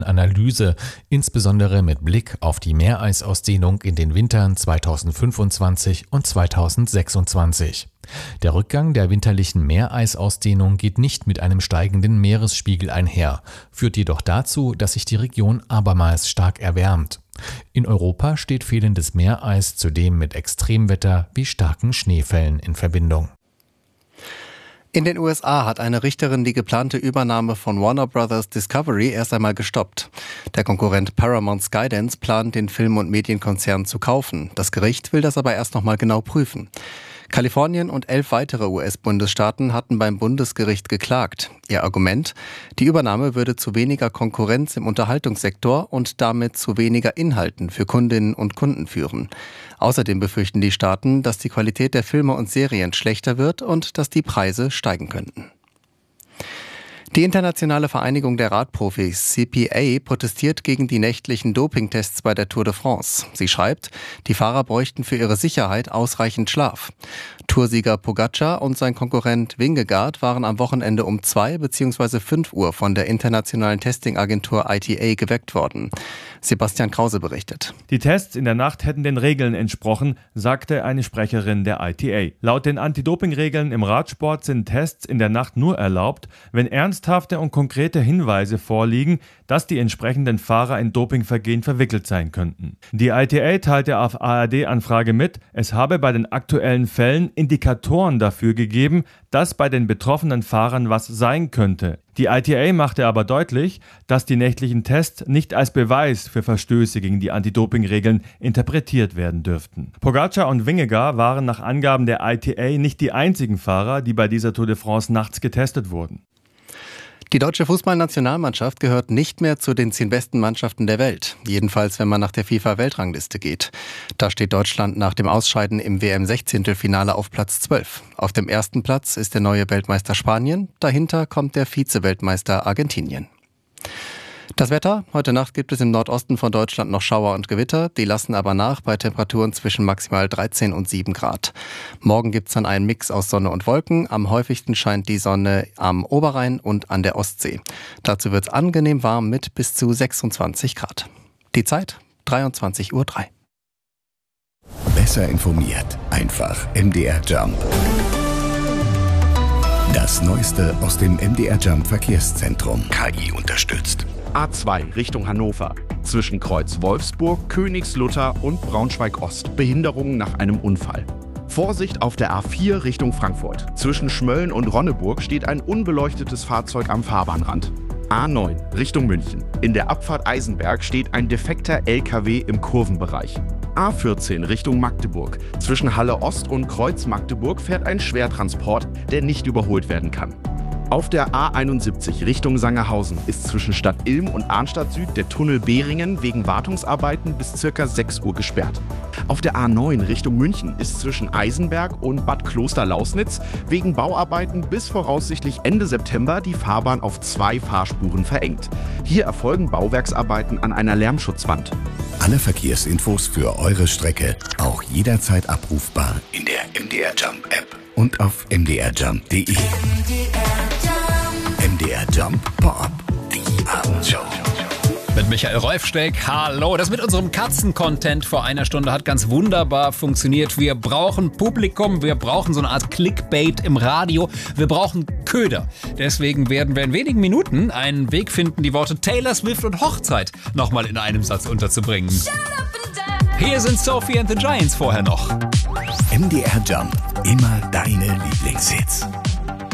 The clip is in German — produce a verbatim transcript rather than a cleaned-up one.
Analyse, insbesondere mit Blick auf die Meereisausdehnung in den Wintern zweitausendfünfundzwanzig und zweitausendsechsundzwanzig. Der Rückgang der winterlichen Meereisausdehnung geht nicht mit einem steigenden Meeresspiegel einher, führt jedoch dazu, dass sich die Region abermals stark erwärmt. In Europa steht fehlendes Meereis zudem mit Extremwetter wie starken Schneefällen in Verbindung. In den U S A hat eine Richterin die geplante Übernahme von Warner Brothers Discovery erst einmal gestoppt. Der Konkurrent Paramount Skydance plant, den Film- und Medienkonzern zu kaufen. Das Gericht will das aber erst noch mal genau prüfen. Kalifornien und elf weitere U S-Bundesstaaten hatten beim Bundesgericht geklagt. Ihr Argument: Die Übernahme würde zu weniger Konkurrenz im Unterhaltungssektor und damit zu weniger Inhalten für Kundinnen und Kunden führen. Außerdem befürchten die Staaten, dass die Qualität der Filme und Serien schlechter wird und dass die Preise steigen könnten. Die Internationale Vereinigung der Radprofis C P A protestiert gegen die nächtlichen Dopingtests bei der Tour de France. Sie schreibt, die Fahrer bräuchten für ihre Sicherheit ausreichend Schlaf. Toursieger Pogacar und sein Konkurrent Vingegaard waren am Wochenende um zwei bzw. fünf Uhr von der internationalen Testingagentur I T A geweckt worden. Sebastian Krause berichtet. Die Tests in der Nacht hätten den Regeln entsprochen, sagte eine Sprecherin der I T A. Laut den Anti-Doping-Regeln im Radsport sind Tests in der Nacht nur erlaubt, wenn ernsthafte und konkrete Hinweise vorliegen, dass die entsprechenden Fahrer in Dopingvergehen verwickelt sein könnten. Die I T A teilte auf A R D-Anfrage mit, es habe bei den aktuellen Fällen Indikatoren dafür gegeben, dass bei den betroffenen Fahrern was sein könnte. Die I T A machte aber deutlich, dass die nächtlichen Tests nicht als Beweis für Verstöße gegen die Anti-Doping-Regeln interpretiert werden dürften. Pogacar und Vingegaard waren nach Angaben der I T A nicht die einzigen Fahrer, die bei dieser Tour de France nachts getestet wurden. Die deutsche Fußballnationalmannschaft gehört nicht mehr zu den zehn besten Mannschaften der Welt. Jedenfalls, wenn man nach der FIFA-Weltrangliste geht. Da steht Deutschland nach dem Ausscheiden im W M-Sechzehntelfinale auf Platz zwölf. Auf dem ersten Platz ist der neue Weltmeister Spanien. Dahinter kommt der Vize-Weltmeister Argentinien. Das Wetter: Heute Nacht gibt es im Nordosten von Deutschland noch Schauer und Gewitter. Die lassen aber nach bei Temperaturen zwischen maximal dreizehn und sieben Grad. Morgen gibt es dann einen Mix aus Sonne und Wolken. Am häufigsten scheint die Sonne am Oberrhein und an der Ostsee. Dazu wird es angenehm warm mit bis zu sechsundzwanzig Grad. Die Zeit: dreiundzwanzig Uhr drei. Besser informiert. Einfach M D R Jump. Das Neueste aus dem M D R Jump Verkehrszentrum. K I unterstützt. A zwei Richtung Hannover. Zwischen Kreuz Wolfsburg, Königslutter und Braunschweig-Ost. Behinderungen nach einem Unfall. Vorsicht auf der A vier Richtung Frankfurt. Zwischen Schmölln und Ronneburg steht ein unbeleuchtetes Fahrzeug am Fahrbahnrand. A neun Richtung München. In der Abfahrt Eisenberg steht ein defekter L K W im Kurvenbereich. A vierzehn Richtung Magdeburg. Zwischen Halle Ost und Kreuz Magdeburg fährt ein Schwertransport, der nicht überholt werden kann. Auf der A einundsiebzig Richtung Sangerhausen ist zwischen Stadt Ilm und Arnstadt Süd der Tunnel Behringen wegen Wartungsarbeiten bis ca. sechs Uhr gesperrt. Auf der A neun Richtung München ist zwischen Eisenberg und Bad Kloster-Lausnitz wegen Bauarbeiten bis voraussichtlich Ende September die Fahrbahn auf zwei Fahrspuren verengt. Hier erfolgen Bauwerksarbeiten an einer Lärmschutzwand. Alle Verkehrsinfos für eure Strecke auch jederzeit abrufbar in der M D R Jump App und auf m d r jump punkt d e. M D R Jump Pop, die Abendshow. Mit Michael Rolfsteck, hallo. Das mit unserem Katzen-Content vor einer Stunde hat ganz wunderbar funktioniert. Wir brauchen Publikum, wir brauchen so eine Art Clickbait im Radio, wir brauchen Köder. Deswegen werden wir in wenigen Minuten einen Weg finden, die Worte Taylor Swift und Hochzeit nochmal in einem Satz unterzubringen. Hier sind Sophie and the Giants vorher noch. M D R Jump, immer deine Lieblingshits.